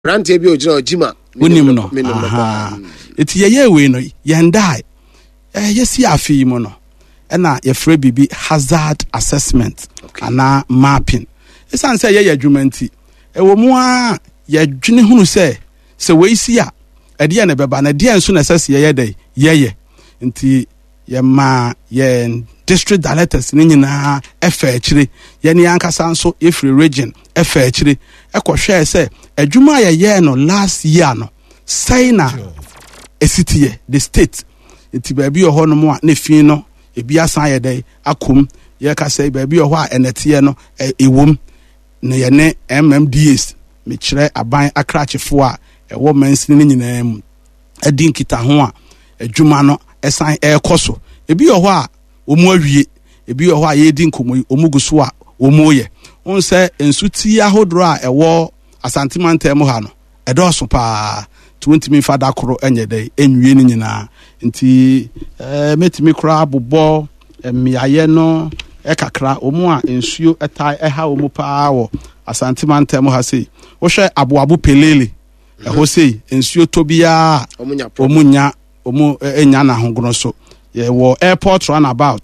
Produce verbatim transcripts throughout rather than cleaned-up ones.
Rantie bi ojina ojima. Unim no. Aha. Iti yeye we no yendai. Eh yesi afi mo no. Ena ye frɛ bibi hazard assessment okay. Ana mapping. Esan say ye adwuma nti. Ewo mu a ye dwene hunu sɛ sɛ we si a ɛde na bɛba na de nso na sɛ ye ye dai ye ye. Nti ye ma ye district directors ni nyina efa akyire ye ne ankasa nso efiri region efa akyire ekɔhwɛ sɛ adwuma ye ye no last year no sai na esitie the state enti ba bi ohɔ no mu a ne fi no ebi asan ye dai akom ye ka sɛ ba bi ohɔ a enete no ewom na ye ne M M D S me kyerɛ aban akrachefo a ɛwɔ mansin ne nyina mu adi nkita ho a adwuma no esan ɛkɔ ebi ohɔ a omu awie ebi ohɔ a yedi nkomo omugu so a omu ye on sɛ ensuti ahodro a ɛwɔ asantemantam ha no ɛdɔso pa twenty min fada koro enye dai enwie ni nyina nti eh metimi kora bobɔ emiaye no ekakra omu a ensuo etai eha omu pa wo asantemantam ha sei wo hwɛ aboabo pelele ɛho sei ensuo tobia omu nya omu enya na hogono so ye wo airport runabout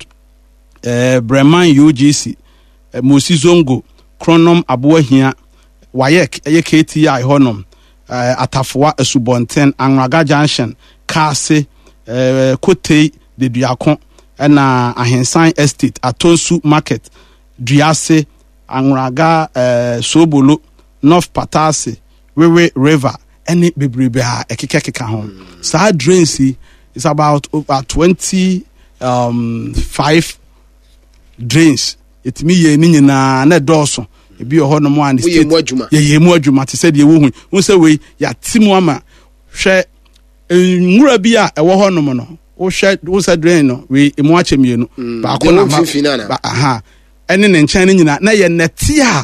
eh Bremen U G C eh, Mosi Zongo Kronom Aboahia Wayek eye K T I honom eh, Atafoa Esubonten Anraga Junction Kase eh, Kote de Duakon na Ahensan Estate Atonsu Market Duase Anraga eh, Sobolo North Patase Wewe River any bebrebe ha ekeka keka ho sa drains is about over twenty um five drains it me ye ni nyina na doso ebi ho no mo and state ye ye mu adwuma te said ye wo hu hu say we ya timu ama hwe nwura bi a ewo ho no mo no wo hwe wo say drain no we emu ache mienu ba ko na ba aha ene ne nchen ni nyina na ye nete a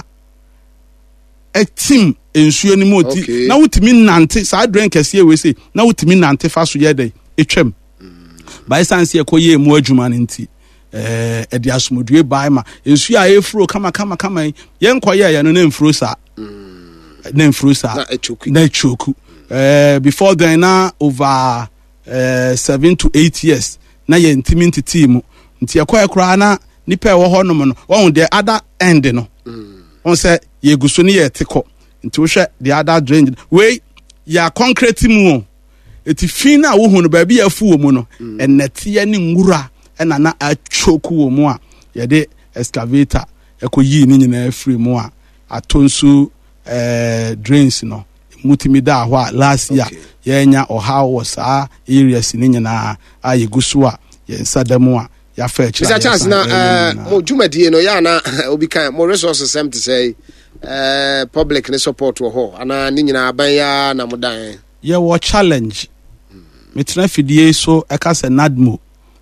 etim ensuo ni moti okay. Na wutimi nante sa drain kese we say na wutimi nante fa so ye dai etwam by sense ye koye mu adwuma nti eh edi asomodue bai ma ensuo a efuro kama kama kama ye nkoye ye no na mfuro sa na mfuro sa na echoku na echoku eh before then na over uh, seven to eight years na ye ntimi ntiti mu nti ye koye kra na nipa e wo ho no no won the other end no on say ye guso ni ye teko nti wo hwe the other drain we ya concrete mu eti fina wo hu no ba bia fu wo mu no enete ne nwura ena na achoku wo mu a ye de excavator ekoyi ni nyina afiri mu a atonsu eh drains no mutimi da ho a last year okay. Ye nya oha wo sa areas ni nyina a ye guso a ye nsadamu a ya fa chi Mister Charles na eh mo dwumadie no ya na obi kan mo resources sem to say eh public ne support wo ho ana ni nyina aban ya na mo dan ye wo challenge metra fidie so eka se nadmo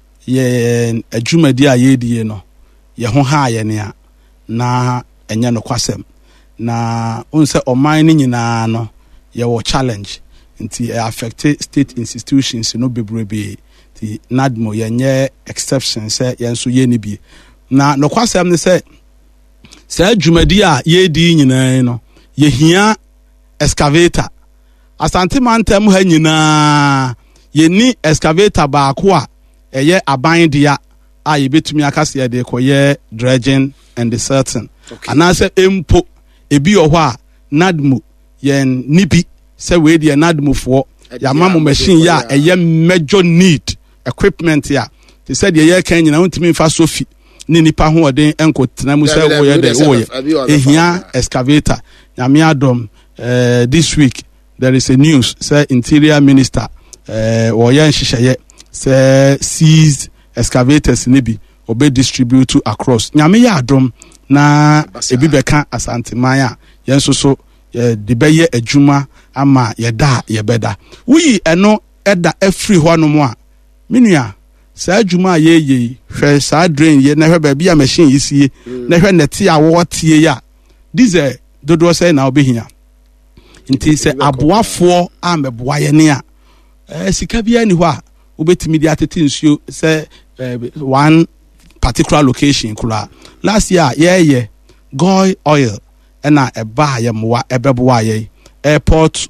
ye adwumadi a ye die no ye ho ha ye ne a na enye no kwasem na unse oman ni nyina no ye wo challenge nti affect state institutions no bebrebe ti nadmo ye nye exception se ye nso ye ni bi na no kwasem ne se se adwumadi a ye di nyina no ye hia excavator asante mantem ha nyina ye ni excavator baako a eye aban dia a ye betumi akase ye de koye dredging and the certain okay. Anase empo ebi ohɔ a nadmo ye nibi se we de nadmo fo ya mamu machine ya eye major need equipment ya they said ye kan nyina untimi fa sofi ni nipa ho odin enko tenamu se wo ye de wo ye ehia excavator nyame adom uh, this week there is a news say interior minister eh wo yan hihye say seized excavators ni bi obe distribute across nyame ya adom na ebi beka asanteman a yen so so de beye adwuma ama ye da ye beda wi eno eda afri ho no mo a menua sa adwuma ye ye hwe sa drain ye na hwe ba bia machine yisie na hwe neti a wo tie ya diesel dodo say na obehia nti se aboafo ameboa ye ne a eh sika bia ni ho a obetimi di atete nsuo se one particular location kula last year ye ye goy oil na eba ye moa ebeboa ye airport